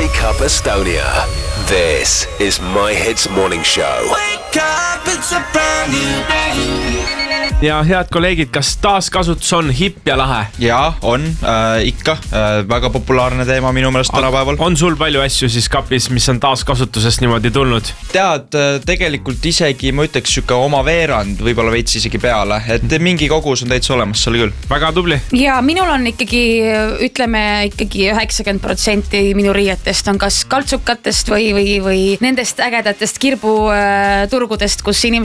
Wake Up Estonia. This is My Hits Morning Show. Wake up, it's a brand new day. Ja head kolleegid, kas taaskasutus on hipp ja lahe? Jaa, on ikka väga populaarne teema minu meelest tänapäeval. On sul palju asju siis kapis, mis on taaskasutusest niimoodi tulnud? Tead, tegelikult isegi ma ütleks süka oma veerand, võib-olla veits isegi peale, et mingi kogus on täitsa olemas seal küll. Väga tubli. Ja minul on ikkagi, ütleme ikkagi 90% minu riietest on kas kaltsukatest või nendest ägedatest kirbuturgudest, kus inimesed